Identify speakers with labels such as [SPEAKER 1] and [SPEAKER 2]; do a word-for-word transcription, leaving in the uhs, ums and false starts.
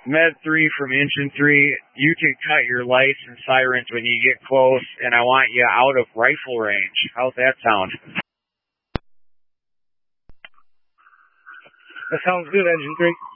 [SPEAKER 1] Med three from Engine three, you can cut your lights and sirens when you get close, and I want you out of rifle range. How's that sound?
[SPEAKER 2] That sounds good, Engine three.